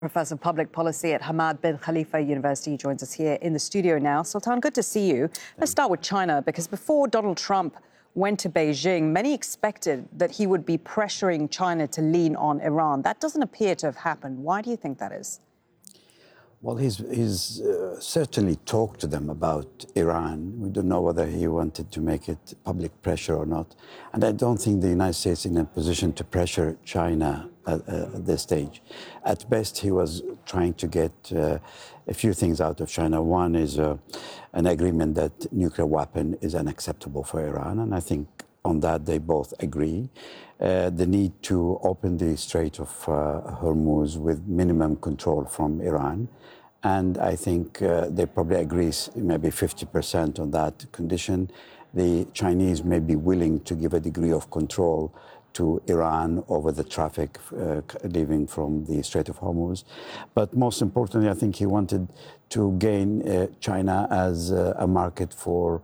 Professor of Public Policy at Hamad bin Khalifa University joins us here in the studio now. Sultan, good to see you. Let's start with China, because before Donald Trump went to Beijing, many expected that he would be pressuring China to lean on Iran. That doesn't appear to have happened. Why do you think that is? Well, he's certainly talked to them about Iran. We don't know whether he wanted to make it public pressure or not. And I don't think the United States is in a position to pressure China at this stage. At best, he was trying to get a few things out of China. One is an agreement that nuclear weapon is unacceptable for Iran, and I think on that they both agree. The need to open the Strait of Hormuz with minimum control from Iran. And I think they probably agree maybe 50% on that condition. The Chinese may be willing to give a degree of control to Iran over the traffic leaving from the Strait of Hormuz. But most importantly, I think he wanted to gain China as a market for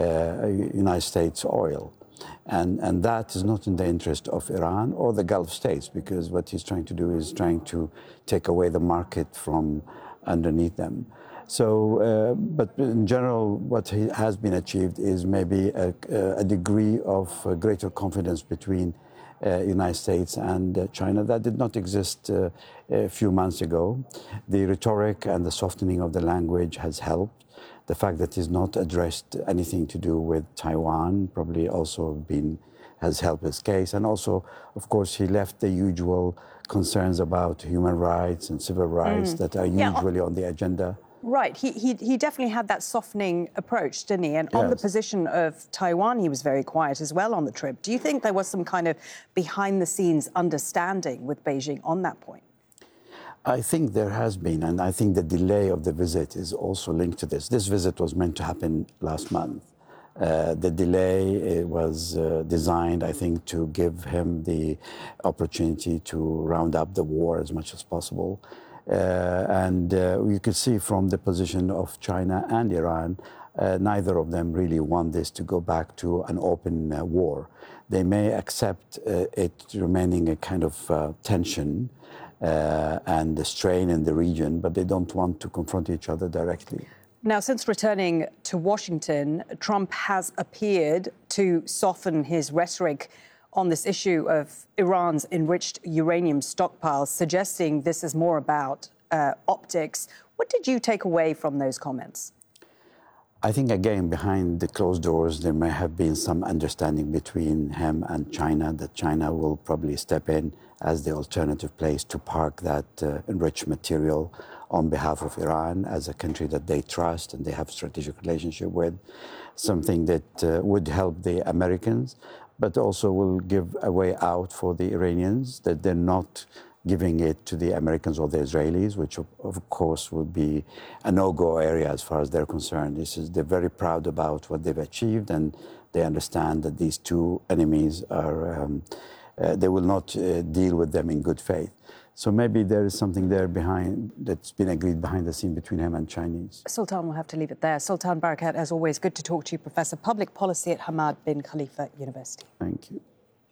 United States oil. And that is not in the interest of Iran or the Gulf states, because what he's trying to do is trying to take away the market from underneath them. So, but in general, what has been achieved is maybe a degree of greater confidence between United States and China that did not exist a few months ago. The rhetoric and the softening of the language has helped. The fact that he's not addressed anything to do with Taiwan probably also has helped his case. And also, of course, he left the usual concerns about human rights and civil rights that are usually on the agenda. Right. He definitely had that softening approach, didn't he? And on the position of Taiwan, he was very quiet as well on the trip. Do you think there was some kind of behind-the-scenes understanding with Beijing on that point? I think there has been, and I think the delay of the visit is also linked to this. This visit was meant to happen last month. The delay was designed, I think, to give him the opportunity to round up the war as much as possible. And you could see from the position of China and Iran, neither of them really want this to go back to an open war. They may accept it remaining a kind of tension and the strain in the region, but they don't want to confront each other directly. Now, since returning to Washington, Trump has appeared to soften his rhetoric on this issue of Iran's enriched uranium stockpiles, suggesting this is more about optics. What did you take away from those comments? I think, again, behind the closed doors, there may have been some understanding between him and China that China will probably step in as the alternative place to park that enriched material on behalf of Iran as a country that they trust and they have a strategic relationship with, something that would help the Americans, but also will give a way out for the Iranians, that they're not giving it to the Americans or the Israelis, which of course would be a no-go area as far as they're concerned. They're very proud about what they've achieved, and they understand that these two enemies are, they will not deal with them in good faith. So maybe there is something there behind that's been agreed behind the scene between him and Chinese. Sultan, we'll have to leave it there. Sultan Barakat, as always, good to talk to you, Professor of Public Policy at Hamad bin Khalifa University. Thank you.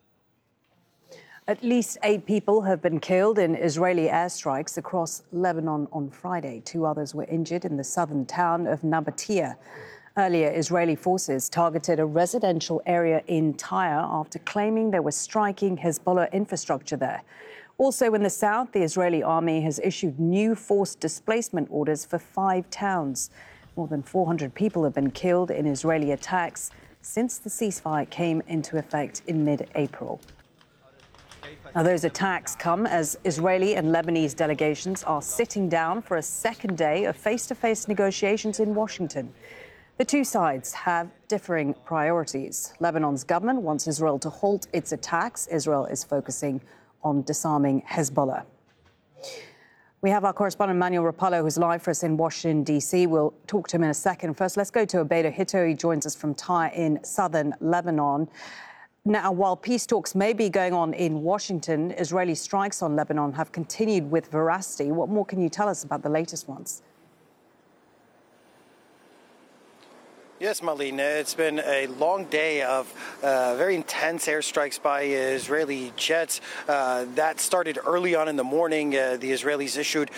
At least 8 people have been killed in Israeli airstrikes across Lebanon on Friday. 2 others were injured in the southern town of Nabatea. Earlier, Israeli forces targeted a residential area in Tyre after claiming they were striking Hezbollah infrastructure there. Also in the south, the Israeli army has issued new forced displacement orders for 5 towns. More than 400 people have been killed in Israeli attacks since the ceasefire came into effect in mid-April. Now, those attacks come as Israeli and Lebanese delegations are sitting down for a second day of face-to-face negotiations in Washington. The two sides have differing priorities. Lebanon's government wants Israel to halt its attacks. Israel is focusing on disarming Hezbollah. We have our correspondent Manuel Rapallo, who's live for us in Washington, D.C. We'll talk to him in a second. First, let's go to Obeida Hito. He joins us from Tyre in southern Lebanon. Now, while peace talks may be going on in Washington, Israeli strikes on Lebanon have continued with veracity. What more can you tell us about the latest ones? Yes, Marlene, it's been a long day of very intense airstrikes by Israeli jets. That started early on in the morning. The Israelis issued